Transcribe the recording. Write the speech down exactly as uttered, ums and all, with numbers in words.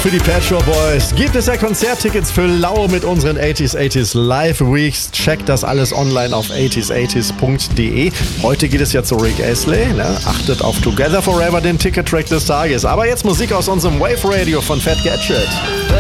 für die Pet Shop Boys gibt es ja Konzerttickets für Lau mit unseren achtziger achtziger Live Weeks. Checkt das alles online auf achtziger achtziger punkt de. Heute geht es ja zu Rick Astley. Ne? Achtet auf Together Forever, den Ticket-Track des Tages. Aber jetzt Musik aus unserem Wave Radio von Fat Gadget.